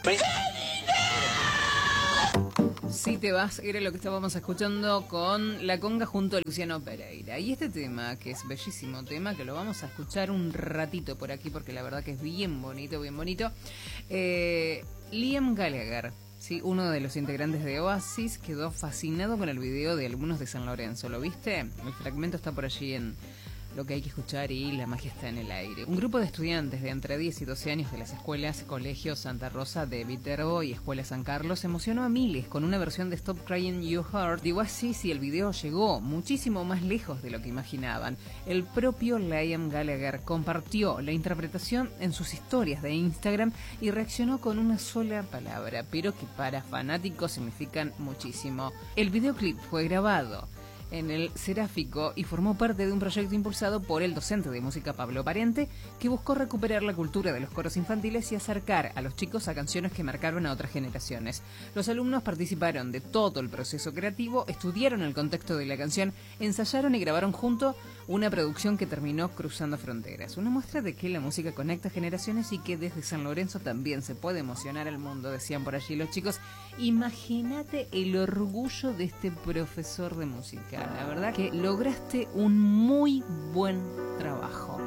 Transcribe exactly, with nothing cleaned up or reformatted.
Si te vas, era lo que estábamos escuchando con La Conga junto a Luciano Pereira. Y este tema, que es bellísimo tema, que lo vamos a escuchar un ratito por aquí, porque la verdad que es bien bonito, bien bonito. Eh, Liam Gallagher, ¿sí? Uno de los integrantes de Oasis, quedó fascinado con el video de Alumnos de San Lorenzo. ¿Lo viste? El fragmento está por allí en Lo que hay que escuchar y La magia está en el aire. Un grupo de estudiantes de entre diez y doce años de las escuelas Colegio Santa Rosa de Viterbo y Escuela San Carlos emocionó a miles con una versión de Stop Crying You Heart de Oasis, y el video llegó muchísimo más lejos de lo que imaginaban. El propio Liam Gallagher compartió la interpretación en sus historias de Instagram y reaccionó con una sola palabra, pero que para fanáticos significan muchísimo. El videoclip fue grabado en el Seráfico y formó parte de un proyecto impulsado por el docente de música Pablo Parente, que buscó recuperar la cultura de los coros infantiles y acercar a los chicos a canciones que marcaron a otras generaciones. Los alumnos participaron de todo el proceso creativo, estudiaron el contexto de la canción, ensayaron y grabaron junto una producción que terminó cruzando fronteras. Una muestra de que la música conecta generaciones y que desde San Lorenzo también se puede emocionar al mundo, decían por allí los chicos. Imagínate el orgullo de este profesor de música. La verdad que lograste un muy buen trabajo.